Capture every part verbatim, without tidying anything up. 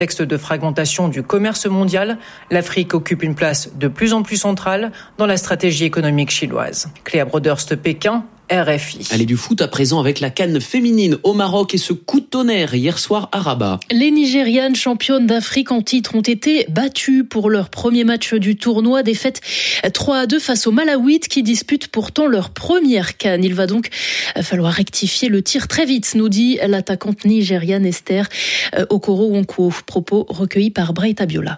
Contexte de fragmentation du commerce mondial, l'Afrique occupe une place de plus en plus centrale dans la stratégie économique chinoise. Cléa Broderst, Pékin, R F I. Allez, du foot à présent avec la CAN féminine au Maroc et ce coup de tonnerre hier soir à Rabat. Les Nigérianes championnes d'Afrique en titre ont été battues pour leur premier match du tournoi. Défaite trois à deux face aux Malawites qui disputent pourtant leur première CAN. Il va donc falloir rectifier le tir très vite, nous dit l'attaquante nigériane Esther Okoro-Nwankwo. Propos recueillis par Bright Abiola.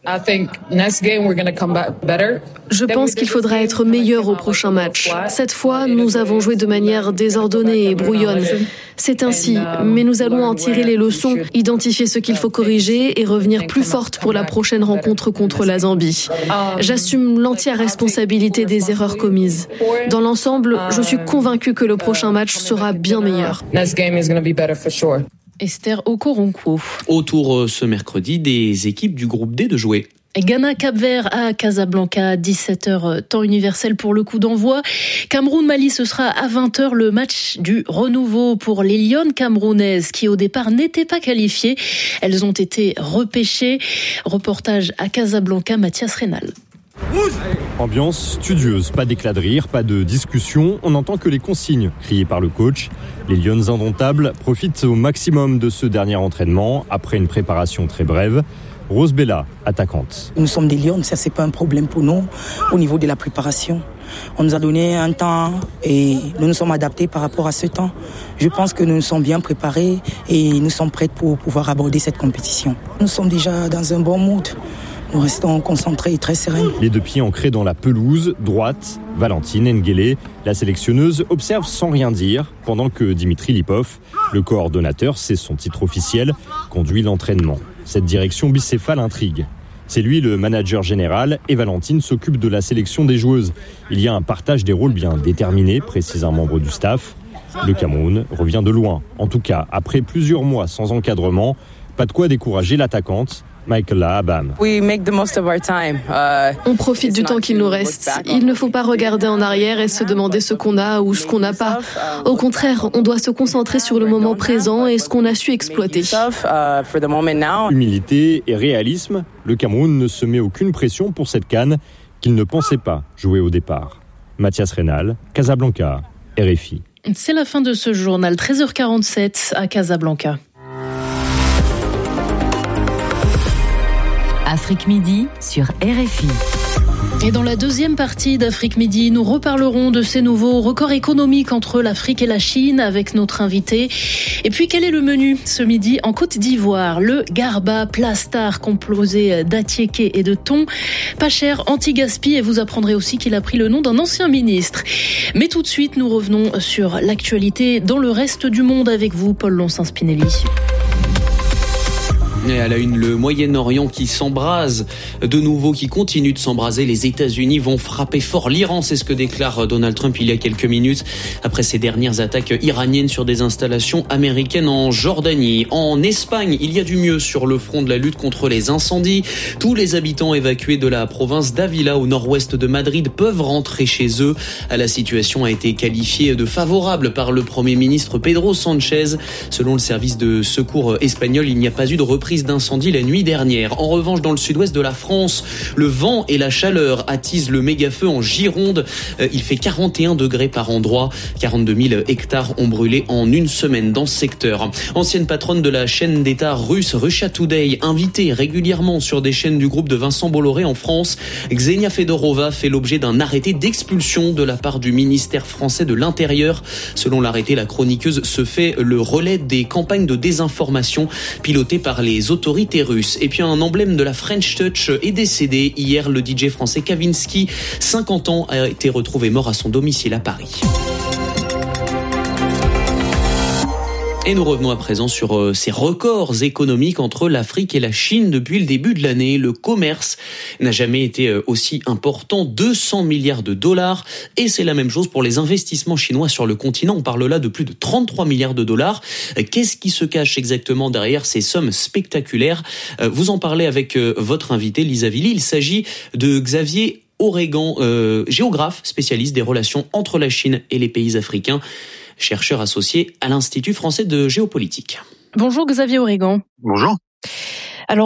Je pense qu'il faudra être meilleur au prochain match. Cette fois, nous avons joué de manière désordonnée et brouillonne. C'est ainsi, mais nous allons en tirer les leçons, identifier ce qu'il faut corriger et revenir plus forte pour la prochaine rencontre contre la Zambie. J'assume l'entière responsabilité des erreurs commises. Dans l'ensemble, je suis convaincue que le prochain match sera bien meilleur. Esther Okoro-Nwankwo. Autour ce mercredi des équipes du groupe D de jouer. Ghana, Cap-Vert à Casablanca, dix-sept heures temps universel pour le coup d'envoi. Cameroun-Mali, ce sera à vingt heures le match du renouveau pour les Lionnes camerounaises qui au départ n'étaient pas qualifiées. Elles ont été repêchées. Reportage à Casablanca, Mathias Rénal. Ambiance studieuse, pas d'éclat de rire, pas de discussion, on n'entend que les consignes criées par le coach. Les Lionnes indomptables profitent au maximum de ce dernier entraînement après une préparation très brève. Rose Bella, attaquante. Nous sommes des Lionnes, ça c'est pas un problème pour nous au niveau de la préparation. On nous a donné un temps et nous nous sommes adaptés par rapport à ce temps. Je pense que nous nous sommes bien préparés et nous sommes prêts pour pouvoir aborder cette compétition. Nous sommes déjà dans un bon mood. Nous restons concentrés et très sereins. Les deux pieds ancrés dans la pelouse, droite, Valentine Nguélé, la sélectionneuse, observe sans rien dire, pendant que Dimitri Lipov, le coordonnateur, c'est son titre officiel, conduit l'entraînement. Cette direction bicéphale intrigue. C'est lui le manager général et Valentine s'occupe de la sélection des joueuses. Il y a un partage des rôles bien déterminé, précise un membre du staff. Le Cameroun revient de loin. En tout cas, après plusieurs mois sans encadrement, pas de quoi décourager l'attaquante. Michaela Abam. On profite du temps qu'il nous reste. Il ne faut pas regarder en arrière et se demander ce qu'on a ou ce qu'on n'a pas. Au contraire, on doit se concentrer sur le moment présent et ce qu'on a su exploiter. Humilité et réalisme, le Cameroun ne se met aucune pression pour cette CAN qu'il ne pensait pas jouer au départ. Mathias Rénal, Casablanca, R F I. C'est la fin de ce journal, treize heures quarante-sept à Casablanca. Afrique Midi sur R F I. Et dans la deuxième partie d'Afrique Midi, nous reparlerons de ces nouveaux records économiques entre l'Afrique et la Chine avec notre invité. Et puis, quel est le menu ce midi en Côte d'Ivoire? Le garba plastar composé d'attiéké et de thon. Pas cher, anti-gaspi, et vous apprendrez aussi qu'il a pris le nom d'un ancien ministre. Mais tout de suite, nous revenons sur l'actualité dans le reste du monde avec vous, Paul Lonsin-Spinelli. Et à la une, le Moyen-Orient qui s'embrase de nouveau, qui continue de s'embraser. Les États-Unis vont frapper fort l'Iran, c'est ce que déclare Donald Trump il y a quelques minutes, après ces dernières attaques iraniennes sur des installations américaines en Jordanie. En Espagne, il y a du mieux sur le front de la lutte contre les incendies. Tous les habitants évacués de la province d'Ávila au nord-ouest de Madrid peuvent rentrer chez eux. La situation a été qualifiée de favorable par le Premier ministre Pedro Sánchez. Selon le service de secours espagnol, il n'y a pas eu de reprise d'incendie la nuit dernière. En revanche, dans le sud-ouest de la France, le vent et la chaleur attisent le méga-feu en Gironde. Il fait quarante et un degrés par endroit. quarante-deux mille hectares ont brûlé en une semaine dans ce secteur. Ancienne patronne de la chaîne d'État russe Russia Today, invitée régulièrement sur des chaînes du groupe de Vincent Bolloré en France, Ksenia Fedorova fait l'objet d'un arrêté d'expulsion de la part du ministère français de l'Intérieur. Selon l'arrêté, la chroniqueuse se fait le relais des campagnes de désinformation pilotées par les autorités russes. Et puis un emblème de la French Touch est décédé hier. Le D J français Kavinsky, cinquante ans, a été retrouvé mort à son domicile à Paris. Et nous revenons à présent sur euh, ces records économiques entre l'Afrique et la Chine depuis le début de l'année. Le commerce n'a jamais été euh, aussi important, deux cents milliards de dollars. Et c'est la même chose pour les investissements chinois sur le continent. On parle là de plus de trente-trois milliards de dollars. Euh, qu'est-ce qui se cache exactement derrière ces sommes spectaculaires? euh, Vous en parlez avec euh, votre invité, Lisa Villy. Il s'agit de Xavier Oregan, euh, géographe spécialiste des relations entre la Chine et les pays africains, chercheur associé à l'Institut français de géopolitique. Bonjour Xavier Oregan. Bonjour.